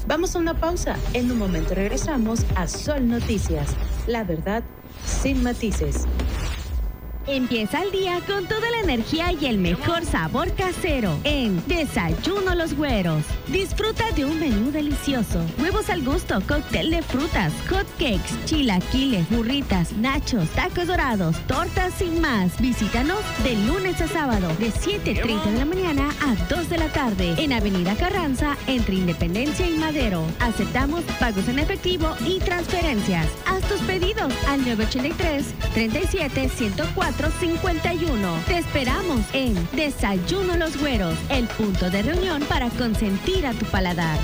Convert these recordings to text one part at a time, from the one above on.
Vamos a una pausa. En un momento regresamos a Sol Noticias. La verdad sin matices. Empieza el día con toda la energía y el mejor sabor casero en Desayuno Los Güeros. Disfruta de un menú delicioso, huevos al gusto, cóctel de frutas, hot cakes, chilaquiles, burritas, nachos, tacos dorados, tortas y más. Visítanos de lunes a sábado de 7:30 de la mañana a 2 de la tarde en Avenida Carranza entre Independencia y Madero. Aceptamos pagos en efectivo y transferencias. Haz tus pedidos al 983-37-104-51. Te esperamos en Desayuno Los Güeros, el punto de reunión para consentir a tu paladar.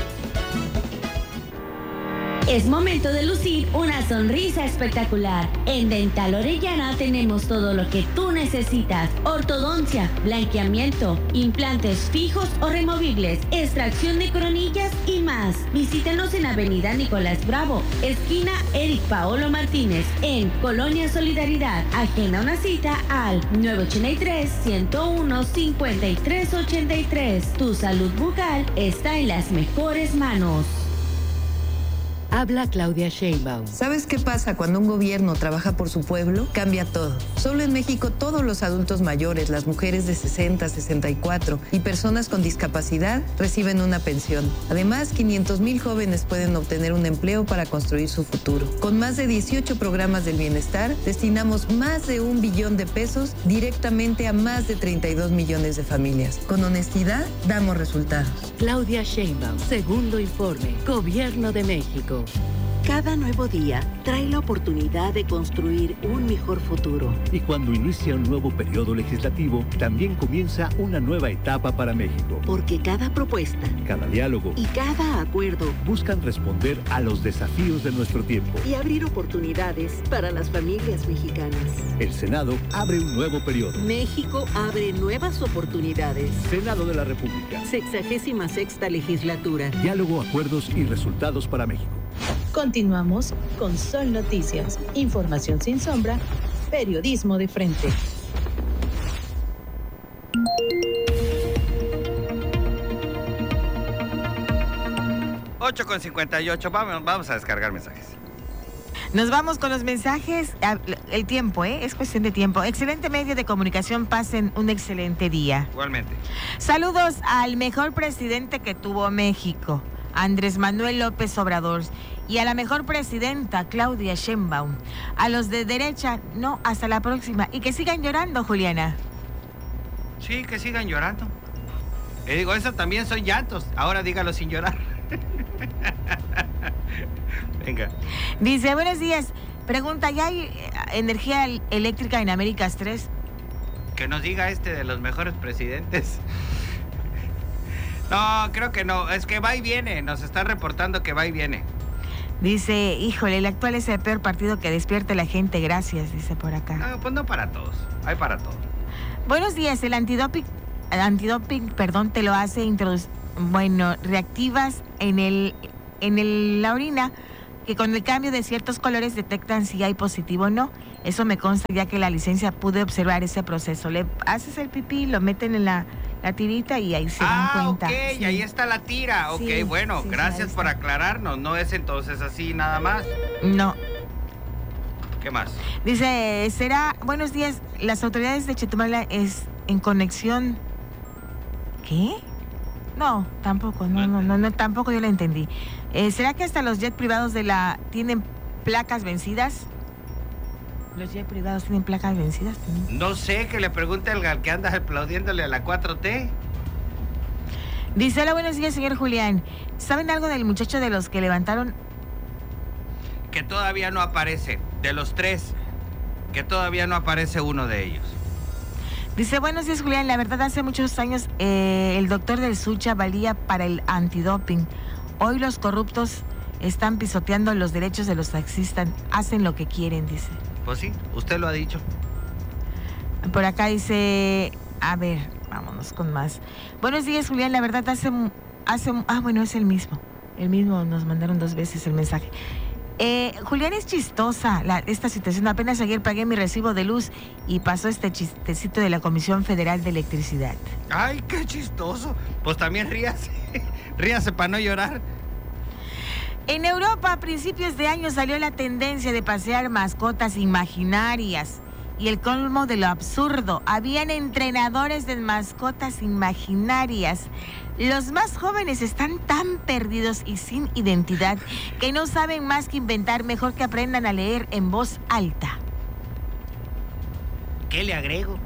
Es momento de lucir una sonrisa espectacular. En Dental Orellana tenemos todo lo que tú necesitas. Ortodoncia, blanqueamiento, implantes fijos o removibles, extracción de coronillas y más. Visítanos en Avenida Nicolás Bravo, esquina Eric Paolo Martínez, en Colonia Solidaridad. Agenda una cita al 983-101-5383. Tu salud bucal está en las mejores manos. Habla Claudia Sheinbaum. ¿Sabes qué pasa cuando un gobierno trabaja por su pueblo? Cambia todo. Solo en México todos los adultos mayores, las mujeres de 60, 64 y personas con discapacidad reciben una pensión. Además, 500,000 jóvenes pueden obtener un empleo para construir su futuro. Con más de 18 programas del bienestar, destinamos más de 1 billón de pesos directamente a más de 32 millones de familias. Con honestidad, damos resultados. Claudia Sheinbaum, segundo informe, Gobierno de México. Cada nuevo día trae la oportunidad de construir un mejor futuro. Y cuando inicia un nuevo periodo legislativo, también comienza una nueva etapa para México. Porque cada propuesta, cada diálogo y cada acuerdo buscan responder a los desafíos de nuestro tiempo y abrir oportunidades para las familias mexicanas. El Senado abre un nuevo periodo. México abre nuevas oportunidades. Senado de la República. 66ª legislatura. Diálogo, acuerdos y resultados para México. Continuamos con Sol Noticias. Información sin sombra, periodismo de frente. Con 58, vamos a descargar mensajes. Nos vamos con los mensajes. El tiempo, es cuestión de tiempo. Excelente medio de comunicación, pasen un excelente día. Igualmente. Saludos al mejor presidente que tuvo México, Andrés Manuel López Obrador, y a la mejor presidenta, Claudia Sheinbaum. A los de derecha, no, hasta la próxima. Y que sigan llorando, Juliana. Sí, que sigan llorando. Y digo, eso también son llantos. Ahora dígalo sin llorar. Venga. Dice, buenos días. Pregunta, ¿ya hay energía eléctrica en Américas 3? Que nos diga de los mejores presidentes. No, creo que no. Es que va y viene. Nos están reportando que va y viene. Dice, híjole, el actual es el peor partido que despierte la gente. Gracias, dice por acá. No, pues no para todos. Hay para todos. Buenos días. El antidoping, te lo hace reactivas en la orina, que con el cambio de ciertos colores detectan si hay positivo o no. Eso me consta, ya que la licencia pude observar ese proceso. Le haces el pipí, lo meten en la tirita y ahí se dan cuenta. Ok, sí. Y ahí está la tira. Ok, sí, bueno, sí, gracias por aclararnos. No es entonces así nada más. No. ¿Qué más? Dice, buenos días, las autoridades de Chetumal es en conexión. ¿Qué? No, tampoco, no, tampoco yo la entendí. ¿Será que hasta los jets privados tienen placas vencidas? ¿Los jets privados tienen placas vencidas también? No sé, que le pregunte al que anda aplaudiéndole a la 4T. Dice, hola, buenos días, señor Julián. ¿Saben algo del muchacho de los que levantaron? Que todavía no aparece, de los 3, que todavía no aparece uno de ellos. Dice, buenos días, Julián. La verdad, hace muchos años el doctor del Sucha valía para el antidoping. Hoy los corruptos están pisoteando los derechos de los taxistas. Hacen lo que quieren, dice. Pues sí, usted lo ha dicho. Por acá dice, a ver, vámonos con más. Buenos días, Julián. La verdad, bueno, es el mismo. El mismo, nos mandaron 2 veces el mensaje. Julián, es chistosa esta situación. Apenas ayer pagué mi recibo de luz y pasó este chistecito de la Comisión Federal de Electricidad. Ay, qué chistoso. Pues también ríase. Ríase para no llorar. En Europa, a principios de año salió la tendencia de pasear mascotas imaginarias. Y el colmo de lo absurdo, habían entrenadores de mascotas imaginarias. Los más jóvenes están tan perdidos y sin identidad que no saben más que inventar. Mejor que aprendan a leer en voz alta. ¿Qué le agrego?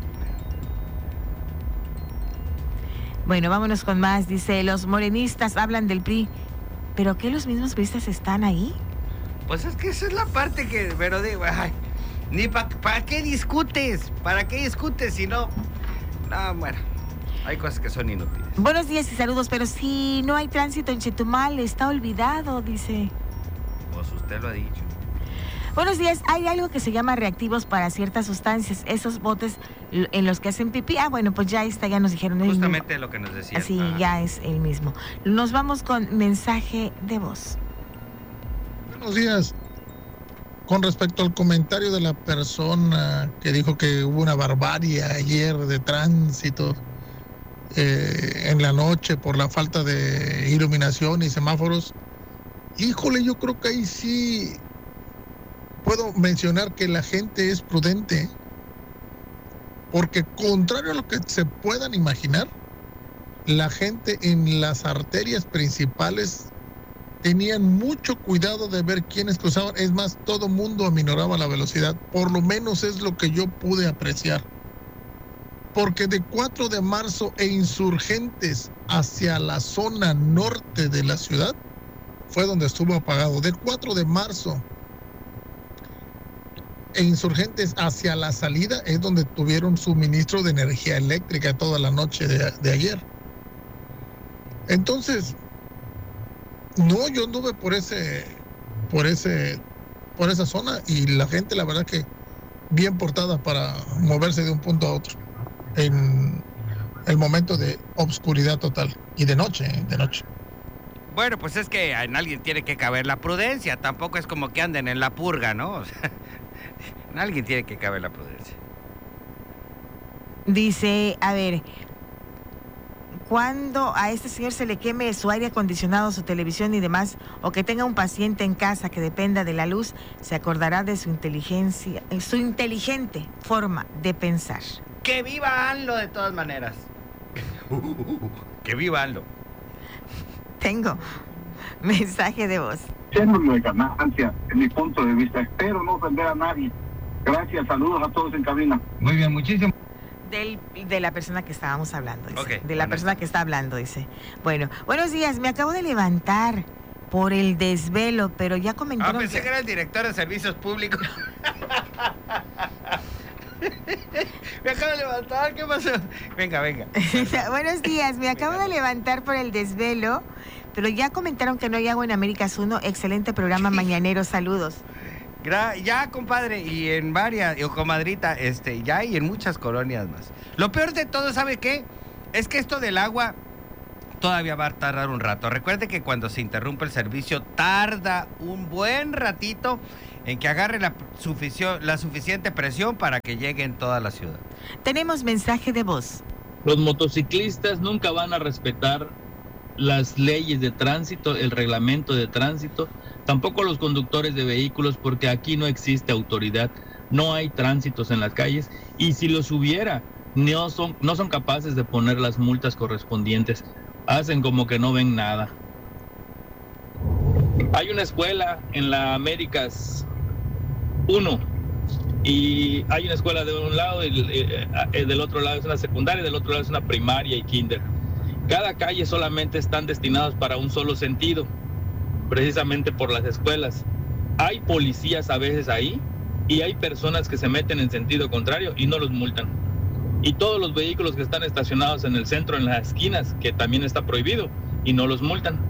Bueno, vámonos con más. Dice, los morenistas hablan del PRI. ¿Pero qué los mismos priistas están ahí? Pues es que esa es la parte que... Pero digo, ay, ni ¿para qué discutes? ¿Para qué discutes si no? No, bueno, hay cosas que son inútiles. Buenos días y saludos, pero si no hay tránsito en Chetumal, está olvidado, dice. Pues usted lo ha dicho. Buenos días, hay algo que se llama reactivos para ciertas sustancias, esos botes en los que hacen pipí. Ah, bueno, pues ya está, ya nos dijeron. Justamente lo que nos decían. Así, ya es el mismo. Nos vamos con mensaje de voz. Buenos días. Con respecto al comentario de la persona que dijo que hubo una barbarie ayer de tránsito en la noche por la falta de iluminación y semáforos, híjole, yo creo que ahí sí puedo mencionar que la gente es prudente, porque contrario a lo que se puedan imaginar, la gente en las arterias principales tenían mucho cuidado de ver quiénes cruzaban. Es más, todo mundo aminoraba la velocidad. Por lo menos es lo que yo pude apreciar. Porque de 4 de marzo e Insurgentes hacia la zona norte de la ciudad fue donde estuvo apagado. De 4 de marzo e Insurgentes hacia la salida es donde tuvieron suministro de energía eléctrica toda la noche de ayer. Entonces, no, yo anduve por esa zona y la gente, la verdad que bien portada para moverse de un punto a otro en el momento de obscuridad total y de noche. Bueno, pues es que en alguien tiene que caber la prudencia. Tampoco es como que anden en la purga, ¿no? O sea, en alguien tiene que caber la prudencia. Dice, a ver, cuando a este señor se le queme su aire acondicionado, su televisión y demás, o que tenga un paciente en casa que dependa de la luz, se acordará de su inteligencia, su inteligente forma de pensar. ¡Que viva ANLO de todas maneras! ¡Que viva ANLO! Tengo mensaje de voz. Siendo de ganancia, en mi punto de vista, espero no ofender a nadie. Gracias, saludos a todos en cabina. Muy bien, muchísimo. De la persona que estábamos hablando, dice. Okay, de la persona que está hablando, dice. Bueno, buenos días, me acabo de levantar por el desvelo, pero ya comentaron... pensé que era el director de servicios públicos. Me acabo de levantar, ¿qué pasó? Venga. Buenos días, me acabo de levantar por el desvelo, pero ya comentaron que no hay agua en Américas 1. Excelente programa mañanero, saludos. Ya, compadre, y en varias, o comadrita, ya y en muchas colonias más. Lo peor de todo, ¿sabe qué? Es que esto del agua todavía va a tardar un rato. Recuerde que cuando se interrumpe el servicio, tarda un buen ratito en que agarre la suficiente presión para que llegue en toda la ciudad. Tenemos mensaje de voz. Los motociclistas nunca van a respetar las leyes de tránsito, el reglamento de tránsito, tampoco los conductores de vehículos, porque aquí no existe autoridad, no hay tránsitos en las calles, y si los hubiera, no son capaces de poner las multas correspondientes, hacen como que no ven nada. Hay una escuela en la Américas 1 y hay una escuela de un lado y del otro lado es una secundaria, del otro lado es una primaria y kinder. Cada calle solamente están destinados para un solo sentido, precisamente por las escuelas. Hay policías a veces ahí y hay personas que se meten en sentido contrario y no los multan. Y todos los vehículos que están estacionados en el centro, en las esquinas, que también está prohibido, y no los multan.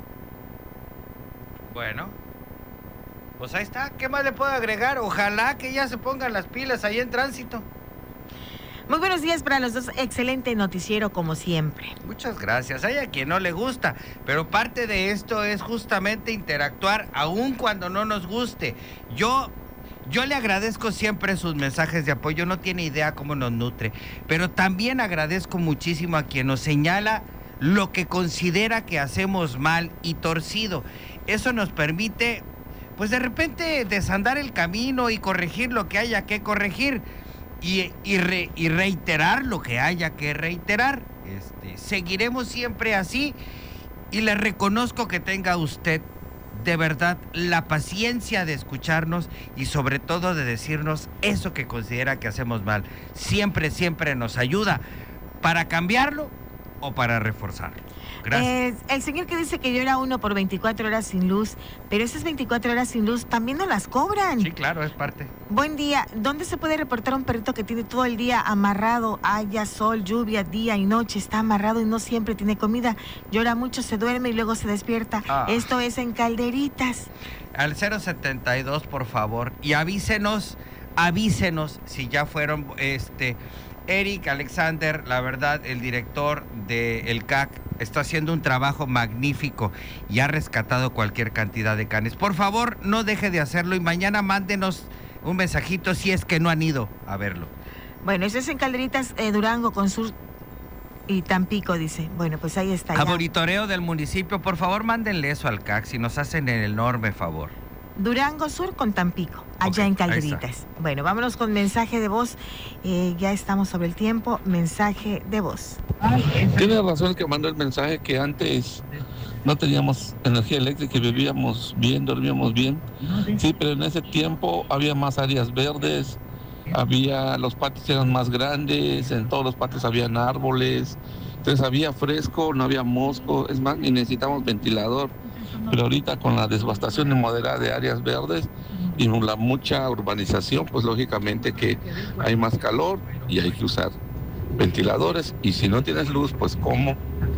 Bueno, pues ahí está. ¿Qué más le puedo agregar? Ojalá que ya se pongan las pilas ahí en tránsito. Muy buenos días para los dos. Excelente noticiero como siempre. Muchas gracias. Hay a quien no le gusta, pero parte de esto es justamente interactuar aun cuando no nos guste. Yo le agradezco siempre sus mensajes de apoyo, no tiene idea cómo nos nutre, pero también agradezco muchísimo a quien nos señala lo que considera que hacemos mal y torcido. Eso nos permite, pues de repente, desandar el camino y corregir lo que haya que corregir y reiterar lo que haya que reiterar. Seguiremos siempre así y le reconozco que tenga usted de verdad la paciencia de escucharnos y sobre todo de decirnos eso que considera que hacemos mal. Siempre, siempre nos ayuda para cambiarlo o para reforzarlo. Gracias. El señor que dice que llora uno por 24 horas sin luz, pero esas 24 horas sin luz también no las cobran. Sí, claro, es parte. Buen día. ¿Dónde se puede reportar un perrito que tiene todo el día amarrado, haya sol, lluvia, día y noche, está amarrado y no siempre tiene comida? Llora mucho, se duerme y luego se despierta. Esto es en Calderitas. Al 072, por favor, y avísenos si ya fueron, Eric Alexander, la verdad, el director del CAC, está haciendo un trabajo magnífico y ha rescatado cualquier cantidad de canes. Por favor, no deje de hacerlo y mañana mándenos un mensajito si es que no han ido a verlo. Bueno, eso es en Calderitas, Durango, con Sur y Tampico, dice. Bueno, pues ahí está. A monitoreo del municipio, por favor, mándenle eso al CAC, si nos hacen el enorme favor. Durango Sur con Tampico, allá en Calderitas. Bueno, vámonos con mensaje de voz. Ya estamos sobre el tiempo. Mensaje de voz. Tiene razón el que mandó el mensaje, que antes no teníamos energía eléctrica y vivíamos bien, dormíamos bien. Sí, pero en ese tiempo había más áreas verdes, los patios eran más grandes, en todos los patios habían árboles, entonces había fresco, no había mosco, es más, ni necesitamos ventilador. Pero ahorita con la devastación moderada de áreas verdes y la mucha urbanización, pues lógicamente que hay más calor y hay que usar ventiladores, y si no tienes luz, pues ¿cómo?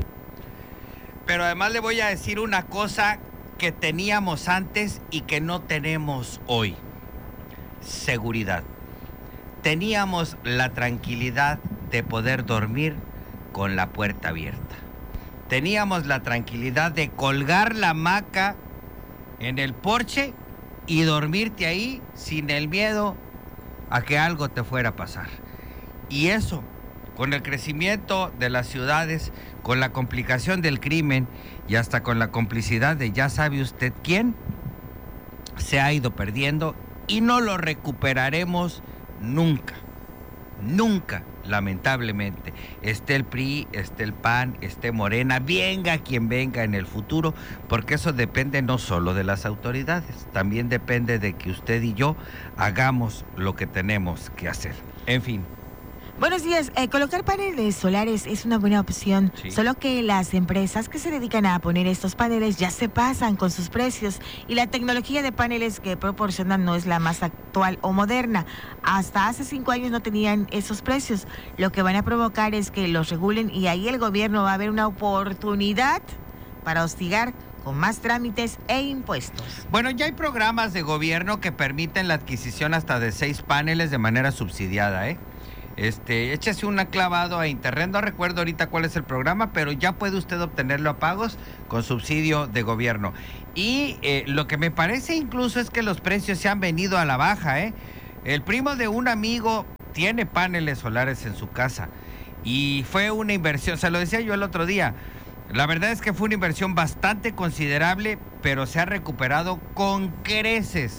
Pero además le voy a decir una cosa que teníamos antes y que no tenemos hoy: seguridad. Teníamos la tranquilidad de poder dormir con la puerta abierta. Teníamos la tranquilidad de colgar la hamaca en el porche y dormirte ahí sin el miedo a que algo te fuera a pasar. Y eso, con el crecimiento de las ciudades, con la complicación del crimen y hasta con la complicidad de ya sabe usted quién, se ha ido perdiendo y no lo recuperaremos nunca. Nunca, lamentablemente. Esté el PRI, esté el PAN, esté Morena, venga quien venga en el futuro, porque eso depende no solo de las autoridades, también depende de que usted y yo hagamos lo que tenemos que hacer. En fin. Buenos días. Colocar paneles solares es una buena opción, sí. Solo que las empresas que se dedican a poner estos paneles ya se pasan con sus precios y la tecnología de paneles que proporcionan no es la más actual o moderna. Hasta hace 5 años no tenían esos precios. Lo que van a provocar es que los regulen y ahí el gobierno va a ver una oportunidad para hostigar con más trámites e impuestos. Bueno, ya hay programas de gobierno que permiten la adquisición hasta de 6 paneles de manera subsidiada, échese un clavado a internet, no recuerdo ahorita cuál es el programa, pero ya puede usted obtenerlo a pagos con subsidio de gobierno. Y lo que me parece incluso es que los precios se han venido a la baja, El primo de un amigo tiene paneles solares en su casa y fue una inversión, se lo decía yo el otro día, la verdad es que fue una inversión bastante considerable, pero se ha recuperado con creces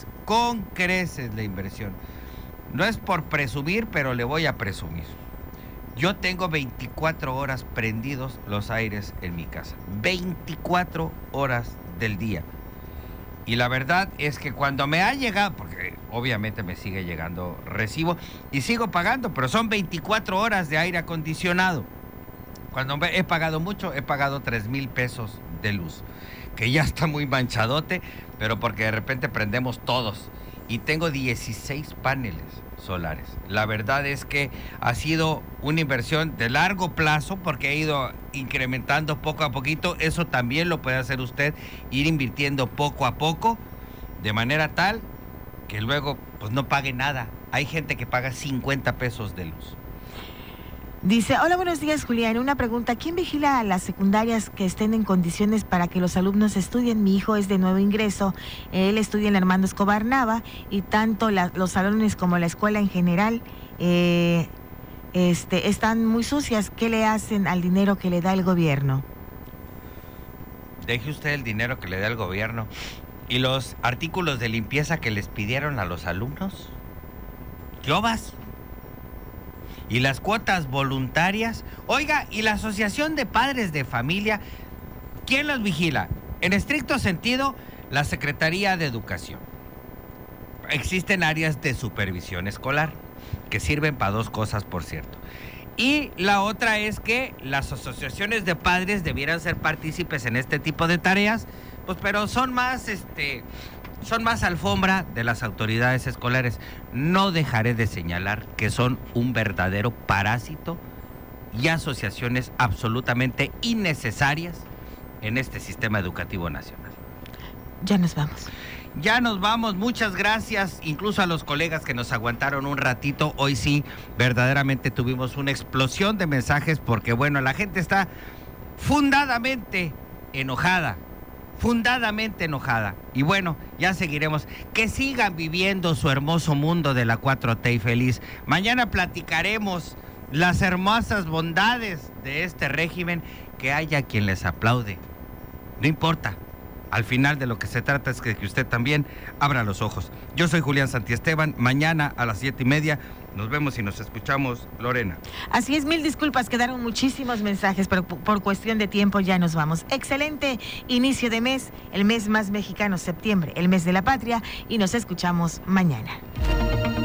la inversión. No es por presumir, pero le voy a presumir. Yo tengo 24 horas prendidos los aires en mi casa. 24 horas del día. Y la verdad es que cuando me ha llegado, porque obviamente me sigue llegando recibo y sigo pagando, pero son 24 horas de aire acondicionado. Cuando he pagado mucho, he pagado 3,000 pesos de luz, que ya está muy manchadote, pero porque de repente prendemos todos. Y tengo 16 paneles solares. La verdad es que ha sido una inversión de largo plazo porque he ido incrementando poco a poquito. Eso también lo puede hacer usted, ir invirtiendo poco a poco, de manera tal que luego pues no pague nada. Hay gente que paga 50 pesos de luz. Dice, hola, buenos días, Julián. Una pregunta, ¿quién vigila a las secundarias que estén en condiciones para que los alumnos estudien? Mi hijo es de nuevo ingreso, él estudia en Armando Escobar Nava y tanto los salones como la escuela en general están muy sucias. ¿Qué le hacen al dinero que le da el gobierno? deje usted el dinero que le da el gobierno y los artículos de limpieza que les pidieron a los alumnos. ¿Llovas? Y las cuotas voluntarias. Oiga, y la Asociación de Padres de Familia, ¿quién los vigila? En estricto sentido, la Secretaría de Educación. Existen áreas de supervisión escolar que sirven para dos cosas, por cierto. Y la otra es que las asociaciones de padres debieran ser partícipes en este tipo de tareas, pues, pero son más alfombra de las autoridades escolares. No dejaré de señalar que son un verdadero parásito y asociaciones absolutamente innecesarias en este sistema educativo nacional. Ya nos vamos. Ya nos vamos, muchas gracias, incluso a los colegas que nos aguantaron un ratito. Hoy sí, verdaderamente tuvimos una explosión de mensajes porque, bueno, la gente está fundadamente enojada. Y bueno, ya seguiremos. Que sigan viviendo su hermoso mundo de la 4T y feliz. Mañana platicaremos las hermosas bondades de este régimen. Que haya quien les aplaude. No importa. Al final de lo que se trata es que usted también abra los ojos. Yo soy Julián Santiesteban. Mañana a las 7:30 nos vemos y nos escuchamos, Lorena. Así es, mil disculpas, quedaron muchísimos mensajes, pero por cuestión de tiempo ya nos vamos. Excelente inicio de mes, el mes más mexicano, septiembre, el mes de la patria, y nos escuchamos mañana.